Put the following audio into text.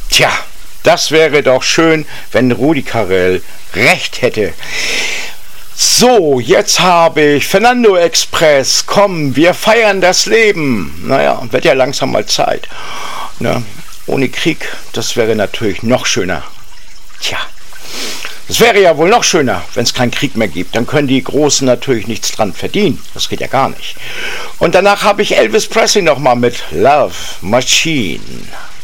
Tja, das wäre doch schön, wenn Rudi Carrell recht hätte. So, jetzt habe ich Fernando Express. Komm, wir feiern das Leben. Naja, wird ja langsam mal Zeit. Ne? Ohne Krieg, das wäre natürlich noch schöner. Tja, das wäre ja wohl noch schöner, wenn es keinen Krieg mehr gibt. Dann können die Großen natürlich nichts dran verdienen. Das geht ja gar nicht. Und danach habe ich Elvis Presley nochmal mit Love Machine.